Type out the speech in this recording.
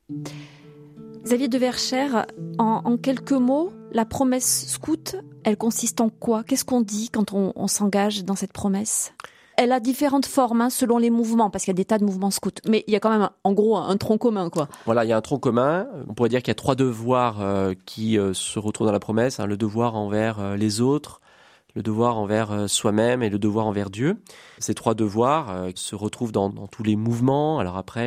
Xavier de Verschère, en quelques mots, la promesse scout, elle consiste en quoi ? Qu'est-ce qu'on dit quand on s'engage dans cette promesse ? Elle a différentes formes selon les mouvements, parce qu'il y a des tas de mouvements scouts. Mais il y a quand même, en gros, un tronc commun, quoi. Voilà, il y a un tronc commun. On pourrait dire qu'il y a 3 devoirs qui se retrouvent dans la promesse. Le devoir envers les autres, le devoir envers soi-même et le devoir envers Dieu. Ces 3 devoirs se retrouvent dans tous les mouvements. Alors après,